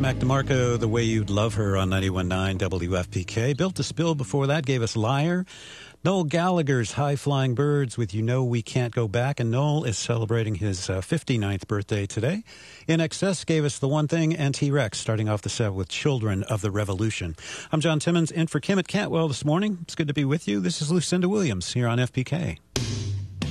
Mac DeMarco, The Way You'd Love Her on 91.9 WFPK. Built to Spill before that gave us Liar. Noel Gallagher's High Flying Birds with You Know We Can't Go Back. And Noel is celebrating his 59th birthday today. In Excess gave us The One Thing and T-Rex, starting off the set with Children of the Revolution. I'm John Timmons in for Kim at Cantwell this morning. It's good to be with you. This is Lucinda Williams here on FPK.